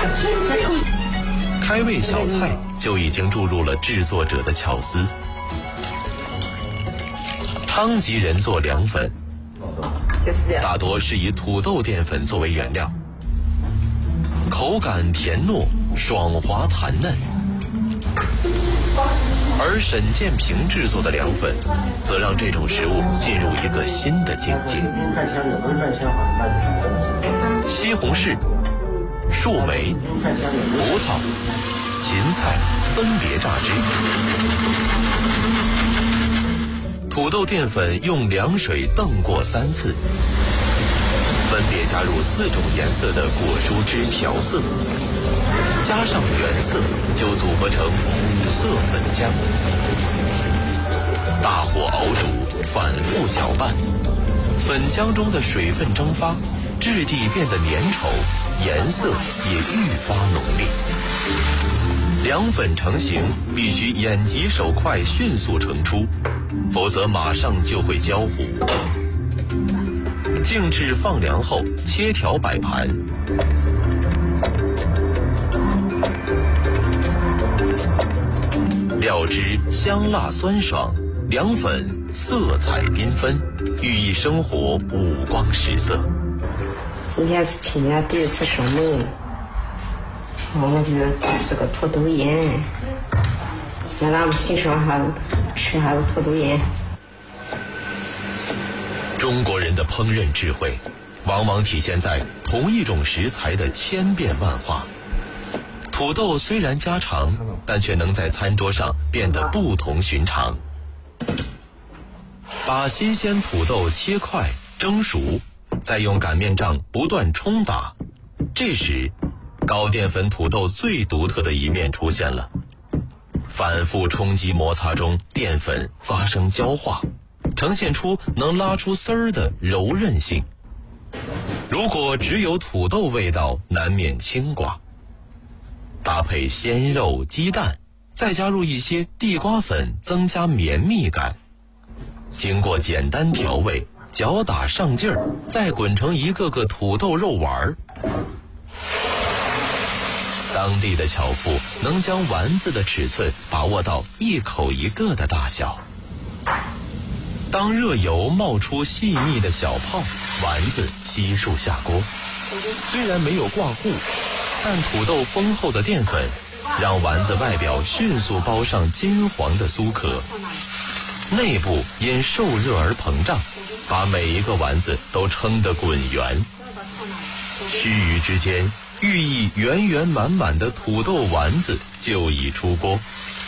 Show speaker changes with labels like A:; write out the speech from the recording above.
A: 开胃小菜就已经注入了制作者的巧思。昌吉人做凉粉，大多是以土豆淀粉作为原料，口感甜糯、爽滑弹嫩。而沈建平制作的凉粉，则让这种食物进入一个新的境界。西红柿、树莓、葡萄、芹菜分别榨汁，土豆淀粉用凉水炖过3次，分别加入4种颜色的果蔬汁调色，加上原色就组合成5色粉浆。大火熬煮，反复搅拌，粉浆中的水分蒸发，质地变得粘稠，颜色也愈发浓烈。凉粉成型必须眼疾手快，迅速盛出，否则马上就会焦糊。静置放凉后，切条摆盘。料汁香辣酸爽，凉粉色彩缤纷，寓意生活五光十色。
B: 今天是亲家第一次生梦，我就这个土豆盐，让咱们新生还吃还有土豆盐。
A: 中国人的烹饪智慧，往往体现在同一种食材的千变万化。土豆虽然家常，但却能在餐桌上变得不同寻常。把新鲜土豆切块蒸熟，再用擀面杖不断冲打，这时高淀粉土豆最独特的一面出现了。反复冲击摩擦中，淀粉发生焦化，呈现出能拉出丝儿的柔韧性。如果只有土豆味道，难免轻寡。搭配鲜肉、鸡蛋，再加入一些地瓜粉，增加绵密感。经过简单调味，搅打上劲儿，再滚成一个个土豆肉丸儿。当地的樵夫能将丸子的尺寸把握到一口一个的大小。当热油冒出细密的小泡，丸子悉数下锅。虽然没有挂糊，但土豆丰厚的淀粉让丸子外表迅速包上金黄的酥壳，内部因受热而膨胀，把每一个丸子都撑得滚圆。须臾之间，寓意圆圆满满的土豆丸子就已出锅。